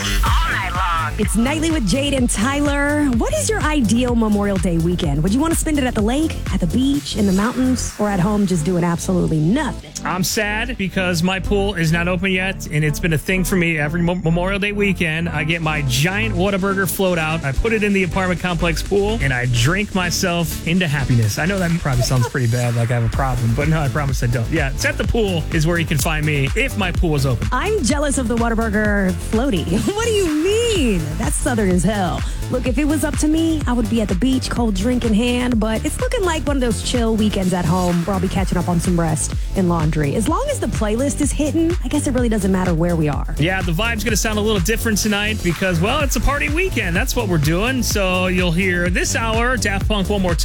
All night long. It's Nightly with Jade and Tyler. What is your ideal Memorial Day weekend? Would you want to spend it at the lake, at the beach, in the mountains, or at home just doing absolutely nothing? I'm sad because my pool is not open yet, and it's been a thing for me every Memorial Day weekend. I get my giant Whataburger float out, I put it in the apartment complex pool, and I drink myself into happiness. I know that probably sounds pretty bad, like I have a problem, but no, I promise I don't. Yeah, it's at the pool is where you can find me if my pool is open. I'm jealous of the Whataburger floaty. What do you mean? That's southern as hell. Look, if it was up to me, I would be at the beach, cold drink in hand, but it's looking like one of those chill weekends at home where I'll be catching up on some rest and laundry. As long as the playlist is hitting, I guess it really doesn't matter where we are. Yeah, the vibe's going to sound a little different tonight because, well, it's a party weekend. That's what we're doing. So you'll hear this hour, Daft Punk one more time.